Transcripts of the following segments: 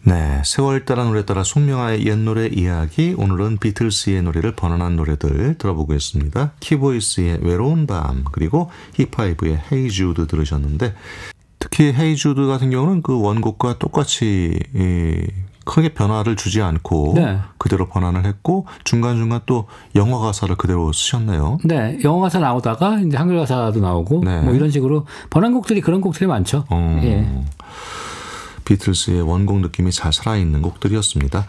네, 세월 따라 노래 따라 숙명화의 옛 노래 이야기. 오늘은 비틀스의 노래를 번안한 노래들 들어보고 있습니다. 키보이스의 외로운 밤, 그리고 힙하이브의 헤이 주드 들으셨는데, 특히 헤이 주드 같은 경우는 그 원곡과 똑같이 크게 변화를 주지 않고 네. 그대로 번안을 했고, 중간중간 또 영어 가사를 그대로 쓰셨네요. 네, 영어 가사 나오다가 이제 한글 가사도 나오고 네. 뭐 이런 식으로 번안곡들이 그런 곡들이 많죠. 예. 비틀스의 원곡 느낌이 잘 살아있는 곡들이었습니다.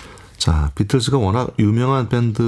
자, 비틀스가 워낙 유명한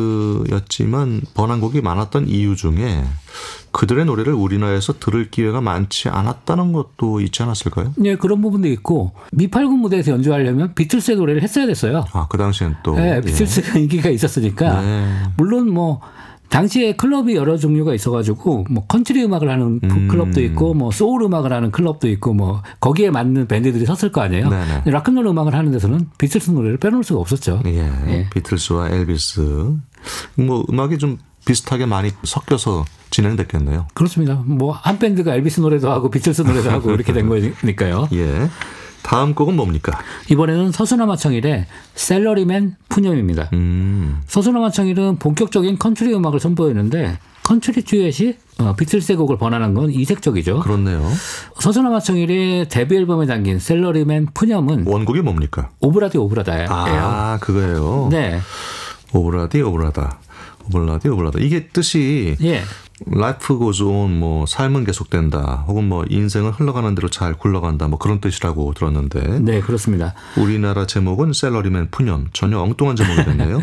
밴드였지만 번안곡이 많았던 이유 중에 그들의 노래를 우리나라에서 들을 기회가 많지 않았다는 것도 있지 않았을까요? 네, 그런 부분도 있고 미팔군 무대에서 연주하려면 비틀스의 노래를 했어야 됐어요. 아, 그 당시엔 또. 네, 비틀스가 인기가 있었으니까. 네. 물론 뭐 당시에 클럽이 여러 종류가 있어가지고 뭐 컨트리 음악을 하는 클럽도 있고 뭐 소울 음악을 하는 클럽도 있고 뭐 거기에 맞는 밴드들이 섰을 거 아니에요. 락앤롤 음악을 하는 데서는 비틀스 노래를 빼놓을 수가 없었죠. 예, 예. 비틀스와 엘비스 뭐 음악이 좀 비슷하게 많이 섞여서 진행됐겠네요. 그렇습니다. 뭐 한 밴드가 엘비스 노래도 하고 비틀스 노래도 하고 이렇게 된 거니까요. 예. 다음 곡은 뭡니까? 이번에는 서수남 하청일의 셀러리맨 푸념입니다. 서수남 하청일은 본격적인 컨트리 음악을 선보이는데 컨트리 듀엣이 비틀스의 곡을 번안한 건 이색적이죠. 그렇네요. 서수남 하청일의 데뷔 앨범에 담긴 셀러리맨 푸념은 원곡이 뭡니까? 오브라디 오브라다예요. 아, 그거예요. 네. 오브라디 오브라다. 오블라디 오블라다. 이게 뜻이 예. Life goes on, 뭐 삶은 계속된다, 혹은 뭐 인생은 흘러가는 대로 잘 굴러간다, 뭐 그런 뜻이라고 들었는데. 네, 그렇습니다. 우리나라 제목은 셀러리맨 푸념. 전혀 엉뚱한 제목이 됐네요.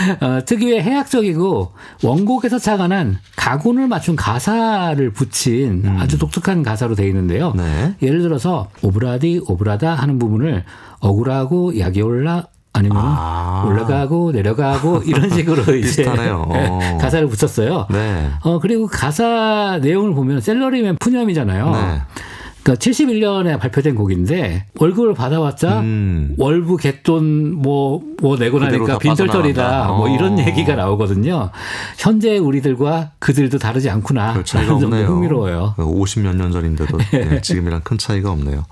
특유의 해학적이고 원곡에서 착안한 가군을 맞춘 가사를 붙인 아주 독특한 가사로 되어 있는데요. 네. 예를 들어서 오브라디 오브라다 하는 부분을 억울하고 약이 올라 아니면 올라가고 내려가고 이런 식으로 이제 비슷하네요. 가사를 붙였어요. 네. 그리고 가사 내용을 보면 셀러리맨 푸념이잖아요. 네. 그러니까 71년에 발표된 곡인데 월급을 받아왔자 월부 갯돈 뭐 내고 나니까 빈털털이다 뭐 이런 얘기가 나오거든요. 현재 우리들과 그들도 다르지 않구나. 별 차이가 없네요. 흥미로워요. 50몇 년 전인데도 네, 지금이랑 큰 차이가 없네요.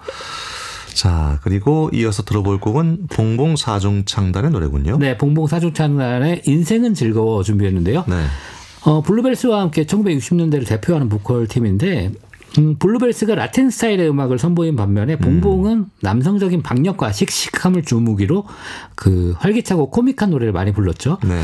자, 그리고 이어서 들어볼 곡은 봉봉사중창단의 노래군요. 네, 봉봉사중창단의 인생은 즐거워 준비했는데요. 네. 블루벨스와 함께 1960년대를 대표하는 보컬 팀인데 블루벨스가 라틴 스타일의 음악을 선보인 반면에 봉봉은 남성적인 박력과 씩씩함을 주무기로 그 활기차고 코믹한 노래를 많이 불렀죠. 네.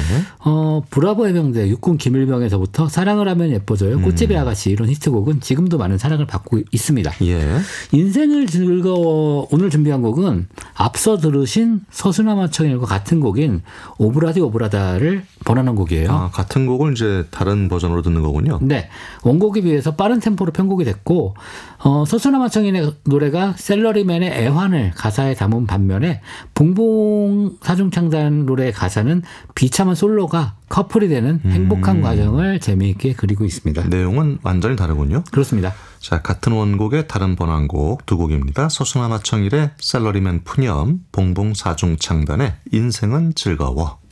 브라보 해병대, 육군 김일병에서부터 사랑을 하면 예뻐져요, 꽃집의 아가씨 이런 히트곡은 지금도 많은 사랑을 받고 있습니다. 예. 인생을 즐거워 오늘 준비한 곡은 앞서 들으신 서수남 하청일과 같은 곡인 오브라디 오브라다를 번안한 곡이에요. 아, 같은 곡을 이제 다른 버전으로 듣는 거군요. 네. 원곡에 비해서 빠른 템포로 편곡이 됐고 서수남 하청인의 노래가 셀러리맨의 애환을 가사에 담은 반면에 봉봉사중창단 노래의 가사는 비참한 솔로가 커플이 되는 행복한 과정을 재미있게 그리고 있습니다. 내용은 완전히 다르군요. 그렇습니다. 자, 같은 원곡의 다른 번안곡 두 곡입니다. 서수남 하청일의 셀러리맨 푸념, 봉봉사중창단의 인생은 즐거워.